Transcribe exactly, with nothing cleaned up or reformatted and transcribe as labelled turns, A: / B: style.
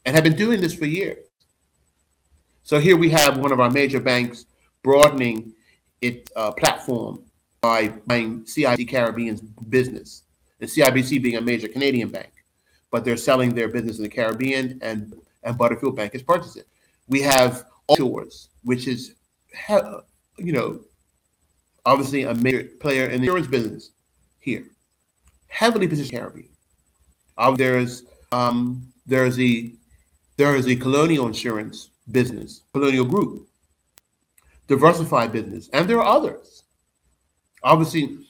A: and have been doing this for years. So here we have one of our major banks broadening its uh, platform by buying C I B C Caribbean's business, and C I B C being a major Canadian bank, but they're selling their business in the Caribbean, and, and Butterfield Bank is purchasing it. We have Offshores, which is, you know, obviously a major player in the insurance business here, heavily positioned in the Caribbean. Uh, there's um, there's the there is a Colonial Insurance business, Colonial Group, diversified business, and there are others. Obviously,